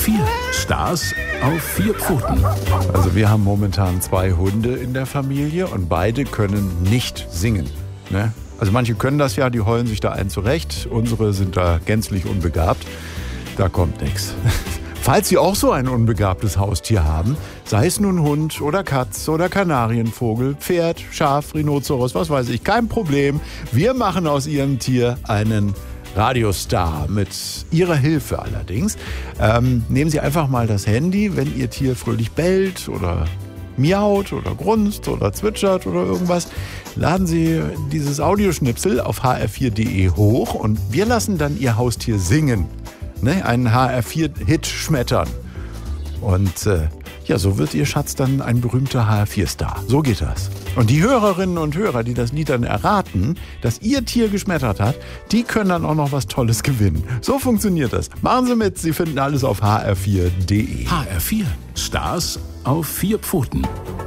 HR4, Stars auf 4 Pfoten. Also wir haben momentan 2 Hunde in der Familie und beide können nicht singen. Ne? Also manche können das ja, die heulen sich da einen zurecht. Unsere sind da gänzlich unbegabt. Da kommt nichts. Falls Sie auch so ein unbegabtes Haustier haben, sei es nun Hund oder Katz oder Kanarienvogel, Pferd, Schaf, Rhinoceros, was weiß ich, kein Problem. Wir machen aus Ihrem Tier einen Radiostar mit Ihrer Hilfe allerdings. Nehmen Sie einfach mal das Handy, wenn Ihr Tier fröhlich bellt oder miaut oder grunzt oder zwitschert oder irgendwas. Laden Sie dieses Audioschnipsel auf hr4.de hoch und wir lassen dann Ihr Haustier singen. Ne? Einen HR4-Hit schmettern. Und ja, so wird Ihr Schatz dann ein berühmter HR4-Star. So geht das. Und die Hörerinnen und Hörer, die das Lied dann erraten, dass Ihr Tier geschmettert hat, die können dann auch noch was Tolles gewinnen. So funktioniert das. Machen Sie mit, Sie finden alles auf hr4.de. HR4, Stars auf 4 Pfoten.